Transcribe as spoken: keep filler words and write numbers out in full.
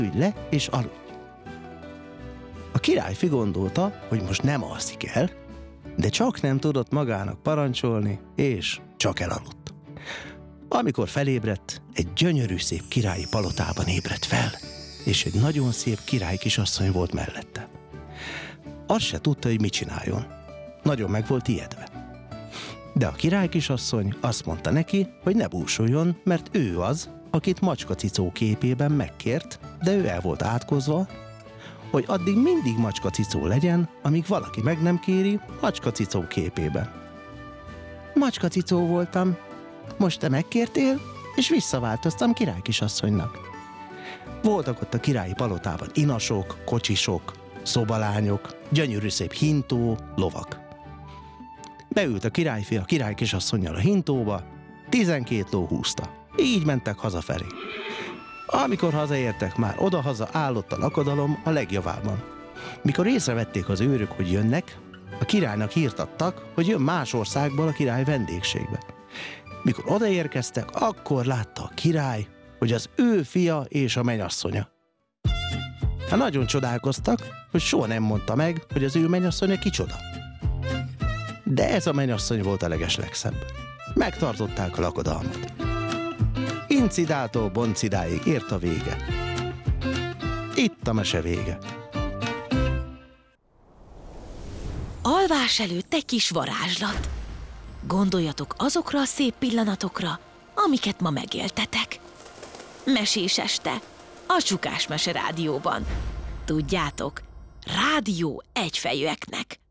ülj le és aludj. A királyfi gondolta, hogy most nem alszik el, de csak nem tudott magának parancsolni, és csak elaludt. Amikor felébredt, egy gyönyörű szép királyi palotában ébredt fel, és egy nagyon szép király kisasszony volt mellette. Azt se tudta, hogy mit csináljon. Nagyon meg volt ijedve. De a király kisasszony azt mondta neki, hogy ne búsuljon, mert ő az, akit macskacicó képében megkért, de ő el volt átkozva, hogy addig mindig macskacicó legyen, amíg valaki meg nem kéri macskacicó képében. Macskacicó voltam, most te megkértél, és visszaváltoztam királykisasszonynak. Voltak ott a királyi palotában inasok, kocsisok, szobalányok, gyönyörű szép hintó, lovak. Beült a királyfi a királykisasszonnyal a hintóba, tizenkét ló húzta. Így mentek hazafelé. Amikor hazaértek, már odahaza állott a lakodalom a legjavában. Mikor észrevették az őrök, hogy jönnek, a királynak hírt adtak, hogy jön más országból a király vendégségbe. Mikor odaérkeztek, akkor látta a király, hogy az ő fia és a menyasszonya. Hát nagyon csodálkoztak, hogy soha nem mondta meg, hogy az ő menyasszonya kicsoda. De ez a menyasszony volt a legeslegszebb. Megtartották a lakodalmat. Incidától boncidáig ért a vége. Itt a mese vége. Alvás előtt egy kis varázslat. Gondoljatok azokra a szép pillanatokra, amiket ma megéltetek. Mesés este, a Csukás Mese Rádióban. Tudjátok, rádió egyfejűeknek.